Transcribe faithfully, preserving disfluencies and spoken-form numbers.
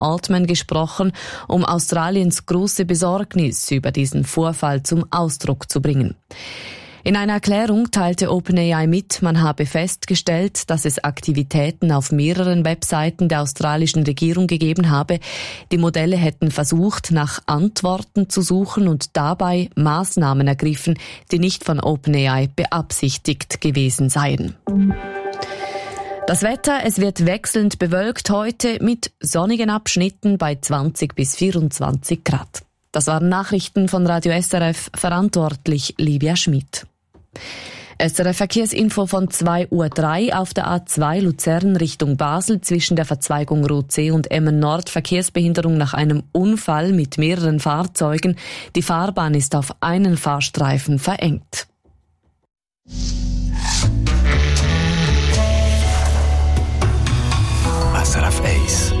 Altman gesprochen, um Australiens große Besorgnis über diesen Vorfall zum Ausdruck zu bringen. In einer Erklärung teilte OpenAI mit, man habe festgestellt, dass es Aktivitäten auf mehreren Webseiten der australischen Regierung gegeben habe. Die Modelle hätten versucht, nach Antworten zu suchen und dabei Maßnahmen ergriffen, die nicht von OpenAI beabsichtigt gewesen seien. Das Wetter, es wird wechselnd bewölkt heute mit sonnigen Abschnitten bei zwanzig bis vierundzwanzig Grad. Das waren Nachrichten von Radio S R F, verantwortlich Livia Schmid. S R F Verkehrsinfo von zwei Uhr drei auf der A zwei Luzern Richtung Basel zwischen der Verzweigung Rotsee und Emmen Nord Verkehrsbehinderung nach einem Unfall mit mehreren Fahrzeugen. Die Fahrbahn ist auf einen Fahrstreifen verengt. S R F eins